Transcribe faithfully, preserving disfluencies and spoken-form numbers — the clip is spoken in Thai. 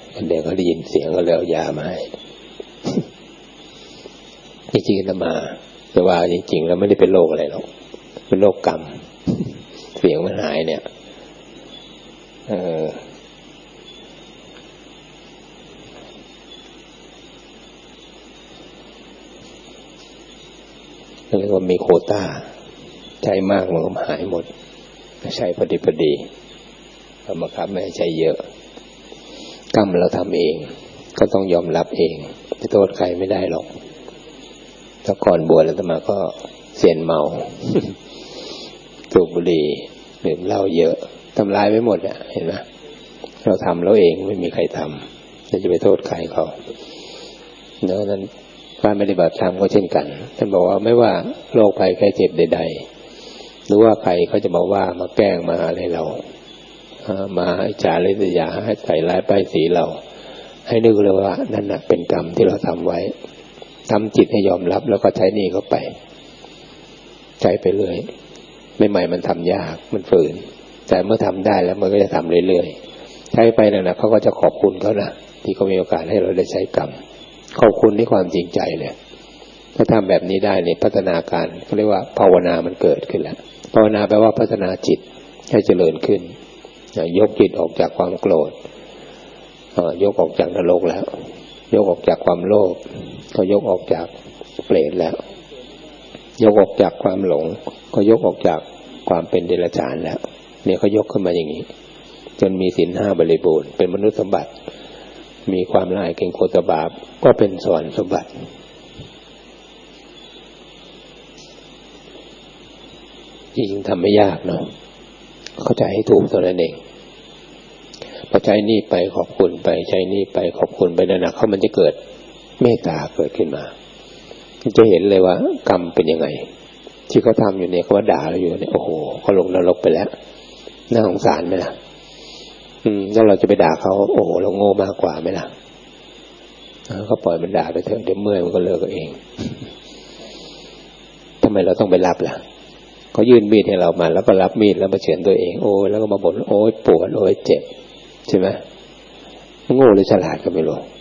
วันเดียวเขาได้ยินเสียงก็เลยเอายามาให้จริงๆจะมาแต่ว่าจริงๆแล้วไม่ได้เป็นโรคอะไรหรอกเป็นโรคกรรมเสียงมันหายเนี่ยเออเรียกว่ามีโควต้าใช้มากมันก็หายหมดใช้พอดีพอดีเราบังคับไม่ให้ใช้เยอะกรรมเราทำเองก็ต้องยอมรับเองจะโทษใครไม่ได้หรอกถ้าก่อนบวชแล้วอาตมาก็เสียนเมา สูบบุหรี่ดื่มเหล้าเยอะทำลายไปหมดอ่ะเห็นไหมเราทำเราเองไม่มีใครทำจะไปโทษใครเขาเนาะนั้นการปฏิบัติธรรมก็เช่นกันท่านบอกว่าไม่ว่าโรคภัยไข้เจ็บใดๆหรือว่าใครเขาจะมาว่ามาแกล้งมาอะไรเรามาอิจฉาริษยาให้ใส่ร้ายป้ายสีเราให้นึกเลยว่านั่นน่ะเป็นกรรมที่เราทำไว้ทำจิตให้ยอมรับแล้วก็ใช้นี่เข้าไปใช้ไปเรื่อยใหม่ๆมันทำยากมันฝืนแต่เมื่อทำได้แล้วมันก็จะทำเรื่อยๆใช้ไปนั่นนะเขาก็จะขอบคุณเขานะที่เขามีโอกาสให้เราได้ใช้กรรมขอบคุณในความจริงใจเลยถ้าทำแบบนี้ได้เนี่ยพัฒนาการเขาเรียกว่าภาวนามันเกิดขึ้นแล้วภาวนาแปลว่าพัฒนาจิตให้เจริญขึ้นยกจิตออกจากความโกรธยกออกจากนรกแล้วยกออกจากความโลภก็ยกออกจากเปรตแล้วยกออกจากความหลงก็ยกออกจากความเป็นเดรัจฉานแล้วเนี่ยเขายกขึ้นมาอย่างนี้จนมีศีลห้าบริบูรณ์เป็นมนุษย์สมบัติมีความละอายเกรงกลัวต่อบาปก็เป็นสวรรค์สมบัติจริงๆทำไม่ยากเนาะเข้าใจให้ถูกเท่านั้นเองพอใจนี่ไปขอบคุณไปใจนี่ไปขอบคุณไปนั่นนะเขามันจะเกิดเมตตาเกิดขึ้นมาจะเห็นเลยว่ากรรมเป็นยังไงที่เขาทำอยู่เนี่ยเขาว่าด่าเราอยู่เนี่ยโอ้โหเขาลงนรกไปแล้วน่าสงสารไหมล่ะอืมแล้วเราจะไปด่าเขาโอ้โหเราโง่มากกว่าไหมล่ะเขาปล่อยมันด่าไปเถอะเดี๋ยวเมื่อยมันก็เลิกเองทำไมเราต้องไปรับล่ะเขายื่นมีดให้เรามาแล้วก็รับมีดแล้วมาเฉือนตัวเองโอ้ยแล้วก็มาบ่นโอ้ยปวดโอ้ยเจ็บใช่ไหมโง่หรือฉลาดก็ไม่รู้